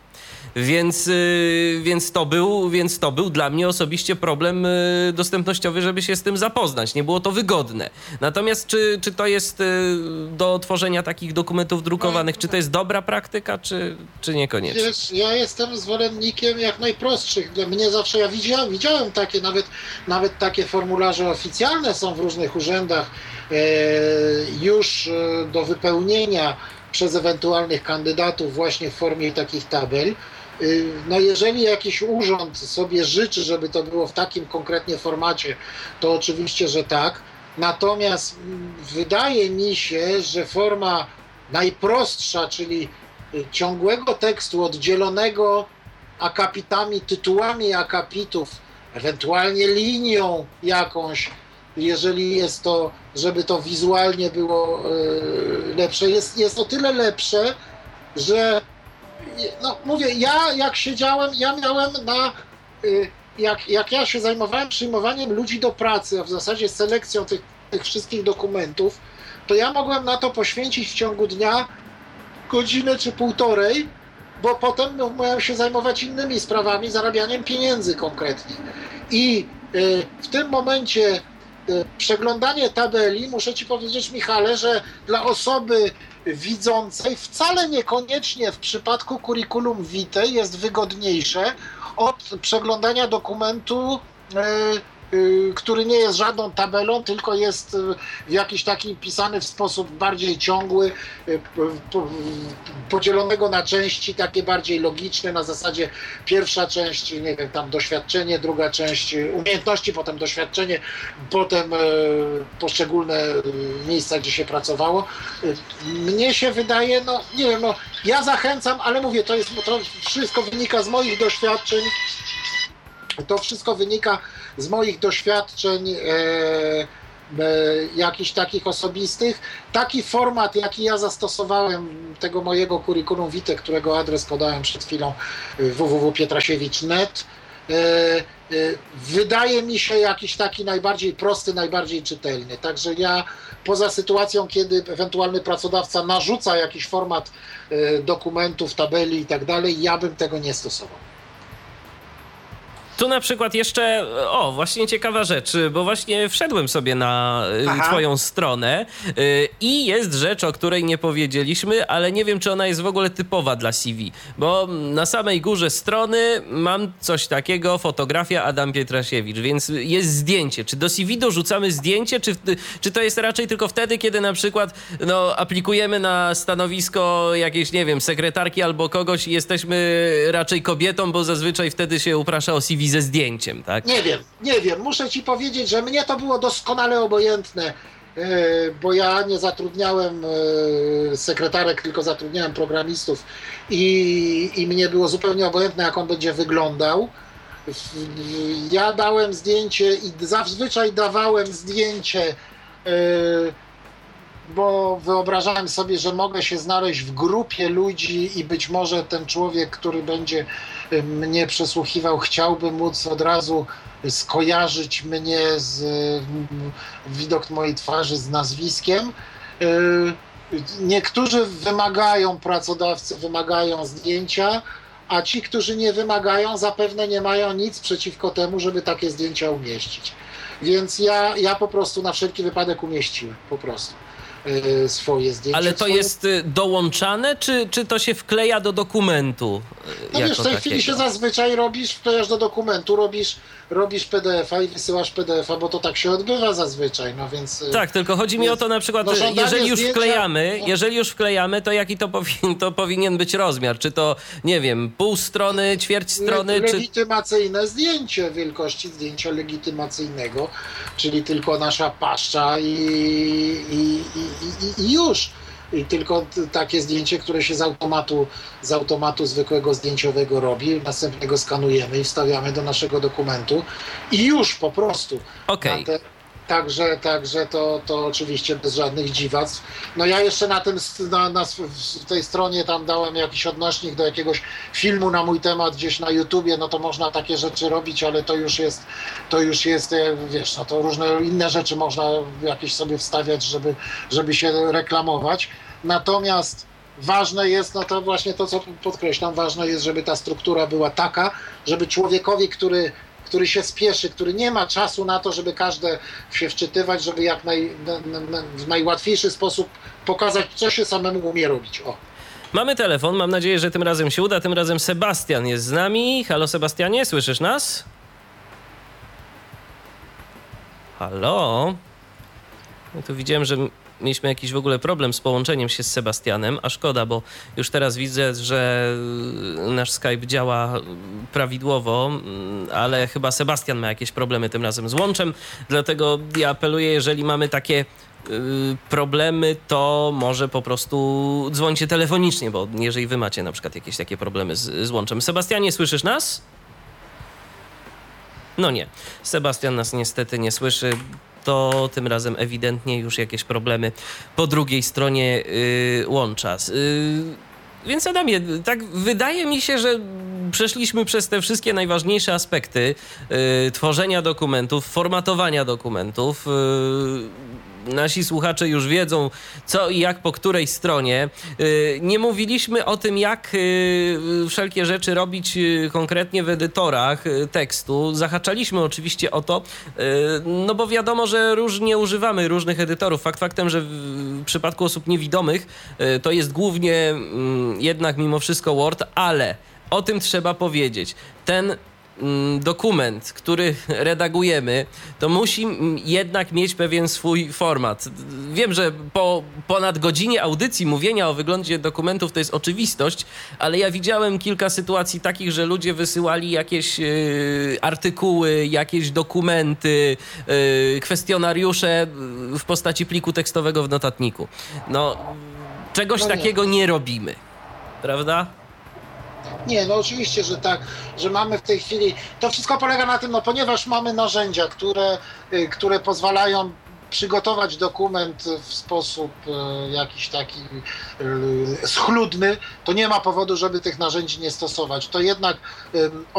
Więc to był dla mnie osobiście problem dostępnościowy, żeby się z tym zapoznać. Nie było to wygodne. Natomiast czy to jest do tworzenia takich dokumentów drukowanych, czy to jest dobra praktyka, czy niekoniecznie? Wiesz, ja jestem zwolennikiem jak najprostszych. Dla mnie zawsze, ja widziałem takie, nawet takie formularze oficjalne są w różnych urzędach już do wypełnienia przez ewentualnych kandydatów właśnie w formie takich tabel. No jeżeli jakiś urząd sobie życzy, żeby to było w takim konkretnie formacie, to oczywiście, że tak. Natomiast wydaje mi się, że forma najprostsza, czyli ciągłego tekstu oddzielonego akapitami, tytułami akapitów, ewentualnie linią jakąś, jeżeli jest to, żeby to wizualnie było lepsze, jest o tyle lepsze, że no mówię, ja jak siedziałem, ja miałem jak ja się zajmowałem przyjmowaniem ludzi do pracy, a w zasadzie selekcją tych wszystkich dokumentów, to ja mogłem na to poświęcić w ciągu dnia godzinę czy półtorej, bo potem miałem się zajmować innymi sprawami, zarabianiem pieniędzy konkretnie. I w tym momencie przeglądanie tabeli, muszę ci powiedzieć, Michale, że dla osoby widzącej wcale niekoniecznie w przypadku curriculum vitae jest wygodniejsze od przeglądania dokumentu który nie jest żadną tabelą, tylko jest w jakiś taki pisany w sposób bardziej ciągły, podzielonego na części takie bardziej logiczne, na zasadzie pierwsza część, nie wiem, tam doświadczenie, druga część umiejętności, potem doświadczenie, potem poszczególne miejsca, gdzie się pracowało. Mnie się wydaje, no nie wiem, no ja zachęcam, ale mówię, to wszystko wynika z moich doświadczeń. To wszystko wynika z moich doświadczeń jakichś takich osobistych. Taki format, jaki ja zastosowałem tego mojego curriculum vitae, którego adres podałem przed chwilą, www.pietrasiewicz.net, wydaje mi się jakiś taki najbardziej prosty, najbardziej czytelny. Także ja poza sytuacją, kiedy ewentualny pracodawca narzuca jakiś format dokumentów, tabeli i tak dalej, ja bym tego nie stosował. Tu na przykład jeszcze, właśnie ciekawa rzecz, bo właśnie wszedłem sobie na twoją stronę i jest rzecz, o której nie powiedzieliśmy, ale nie wiem, czy ona jest w ogóle typowa dla CV, bo na samej górze strony mam coś takiego, fotografia Adam Pietrasiewicz, więc jest zdjęcie. Czy do CV dorzucamy zdjęcie, czy to jest raczej tylko wtedy, kiedy na przykład aplikujemy na stanowisko jakiejś, nie wiem, sekretarki albo kogoś i jesteśmy raczej kobietą, bo zazwyczaj wtedy się uprasza o CV ze zdjęciem, tak? Nie wiem. Muszę ci powiedzieć, że mnie to było doskonale obojętne, bo ja nie zatrudniałem sekretarek, tylko zatrudniałem programistów i mnie było zupełnie obojętne, jak on będzie wyglądał. Ja dałem zdjęcie i zazwyczaj dawałem zdjęcie, bo wyobrażałem sobie, że mogę się znaleźć w grupie ludzi i być może ten człowiek, który będzie mnie przesłuchiwał, chciałby móc od razu skojarzyć mnie widok mojej twarzy z nazwiskiem. Niektórzy pracodawcy wymagają zdjęcia, a ci, którzy nie wymagają, zapewne nie mają nic przeciwko temu, żeby takie zdjęcia umieścić. Więc ja po prostu na wszelki wypadek umieściłem, po prostu. Swoje zdjęcie. Ale to jest dołączane, czy to się wkleja do dokumentu? No wiesz, w tej chwili się zazwyczaj wklejasz do dokumentu, robisz PDF-a i wysyłasz PDF-a, bo to tak się odbywa zazwyczaj, no więc... Tak, tylko chodzi mi o to na przykład, jeżeli już wklejamy, to jaki to powinien być rozmiar? Czy to, nie wiem, pół strony, ćwierć strony? Legitymacyjne zdjęcie, wielkości zdjęcia legitymacyjnego, czyli tylko nasza paszcza i już. I tylko takie zdjęcie, które się z automatu zwykłego zdjęciowego robi, następnie go skanujemy i wstawiamy do naszego dokumentu i już po prostu. Okej. Także to oczywiście bez żadnych dziwactw. No ja jeszcze na tej stronie tam dałem jakiś odnośnik do jakiegoś filmu na mój temat gdzieś na YouTubie, no to można takie rzeczy robić, ale to już jest, wiesz, no to różne inne rzeczy można jakieś sobie wstawiać, żeby się reklamować. Natomiast ważne jest, no to właśnie to, co podkreślam, ważne jest, żeby ta struktura była taka, żeby człowiekowi, który się spieszy, który nie ma czasu na to, żeby każde się wczytywać, żeby w najłatwiejszy sposób pokazać, co się samemu umie robić. Mamy telefon, mam nadzieję, że tym razem się uda. Tym razem Sebastian jest z nami. Halo Sebastianie, słyszysz nas? Halo? No tu widziałem, że mieliśmy jakiś w ogóle problem z połączeniem się z Sebastianem, a szkoda, bo już teraz widzę, że nasz Skype działa prawidłowo, ale chyba Sebastian ma jakieś problemy tym razem z łączem, dlatego ja apeluję, jeżeli mamy takie problemy, to może po prostu dzwońcie telefonicznie, bo jeżeli wy macie na przykład jakieś takie problemy z łączem. Sebastianie, słyszysz nas? No nie, Sebastian nas niestety nie słyszy. To tym razem ewidentnie już jakieś problemy po drugiej stronie łącza. Więc Adamie, tak wydaje mi się, że przeszliśmy przez te wszystkie najważniejsze aspekty tworzenia dokumentów, formatowania dokumentów. Nasi słuchacze już wiedzą, co i jak po której stronie. Nie mówiliśmy o tym, jak wszelkie rzeczy robić konkretnie w edytorach tekstu. Zahaczaliśmy oczywiście o to, no bo wiadomo, że różnie używamy różnych edytorów. Fakt faktem, że w przypadku osób niewidomych to jest głównie jednak mimo wszystko Word, ale o tym trzeba powiedzieć. Ten dokument, który redagujemy, to musi jednak mieć pewien swój format. Wiem, że po ponad godzinie audycji mówienia o wyglądzie dokumentów to jest oczywistość, ale ja widziałem kilka sytuacji takich, że ludzie wysyłali jakieś artykuły, jakieś dokumenty, kwestionariusze w postaci pliku tekstowego w notatniku. No, czegoś takiego nie robimy, prawda? Nie, no oczywiście, że tak, że mamy w tej chwili, to wszystko polega na tym, no ponieważ mamy narzędzia, które pozwalają przygotować dokument w sposób jakiś taki schludny, to nie ma powodu, żeby tych narzędzi nie stosować. To jednak